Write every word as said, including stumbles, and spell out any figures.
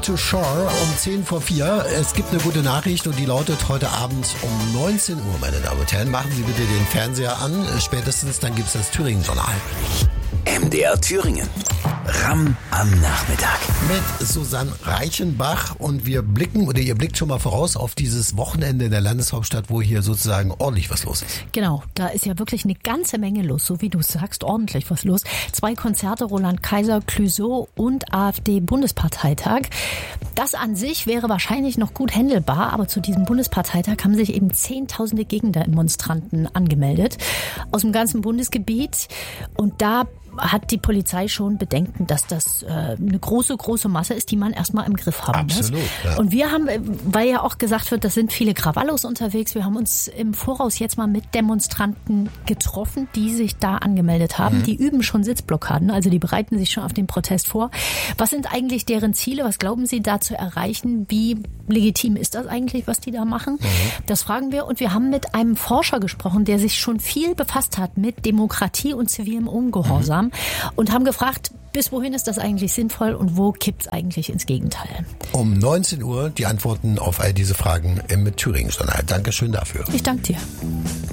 to Shore um zehn vor vier. Es gibt eine gute Nachricht und die lautet heute Abend um neunzehn Uhr, meine Damen und Herren. Machen Sie bitte den Fernseher an. Spätestens dann gibt es das Thüringen-Journal. M D R Thüringen. Ramm am Nachmittag. Mit Susanne Reichenbach und wir blicken, oder ihr blickt schon mal voraus auf dieses Wochenende in der Landeshauptstadt, wo hier sozusagen ordentlich was los ist. Genau, da ist ja wirklich eine ganze Menge los, so wie du sagst, ordentlich was los. Zwei Konzerte, Roland Kaiser, Clouseau und AfD-Bundesparteitag. Das an sich wäre wahrscheinlich noch gut händelbar, aber zu diesem Bundesparteitag haben sich eben zehntausende Gegendemonstranten angemeldet aus dem ganzen Bundesgebiet und da hat die Polizei schon Bedenken, dass das äh, eine große, große Masse ist, die man erstmal im Griff haben Absolut, muss. Ja. Und wir haben, weil ja auch gesagt wird, das sind viele Krawallos unterwegs, wir haben uns im Voraus jetzt mal mit Demonstranten getroffen, die sich da angemeldet haben. Mhm. Die üben schon Sitzblockaden, also die bereiten sich schon auf den Protest vor. Was sind eigentlich deren Ziele? Was glauben Sie da zu erreichen? Wie legitim ist das eigentlich, was die da machen? Mhm. Das fragen wir. Und wir haben mit einem Forscher gesprochen, der sich schon viel befasst hat mit Demokratie und zivilem Ungehorsam. Mhm. Und haben gefragt, bis wohin ist das eigentlich sinnvoll und wo kippt es eigentlich ins Gegenteil? Um neunzehn Uhr die Antworten auf all diese Fragen im Thüringen-Journal. Dankeschön dafür. Ich danke dir.